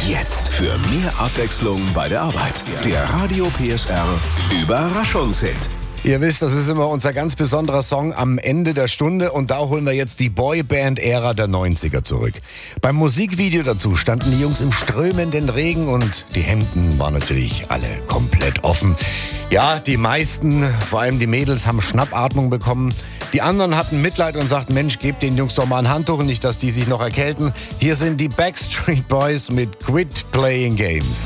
Jetzt für mehr Abwechslung bei der Arbeit. Der Radio PSR Überraschungshit. Ihr wisst, das ist immer unser ganz besonderer Song am Ende der Stunde und da holen wir jetzt die Boyband-Ära der 90er zurück. Beim Musikvideo dazu standen die Jungs im strömenden Regen und die Hemden waren natürlich alle komplett offen. Ja, die meisten, vor allem die Mädels, haben Schnappatmung bekommen. Die anderen hatten Mitleid und sagten, Mensch, gebt den Jungs doch mal ein Handtuch, nicht, dass die sich noch erkälten. Hier sind die Backstreet Boys mit Quit Playing Games.